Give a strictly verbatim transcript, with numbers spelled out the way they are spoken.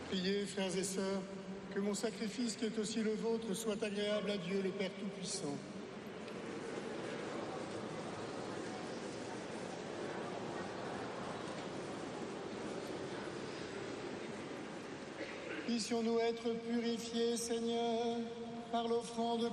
Priez, frères et sœurs, que mon sacrifice qui est aussi le vôtre soit agréable à Dieu le Père Tout-Puissant. Puissions-nous être purifiés, Seigneur, par l'offrande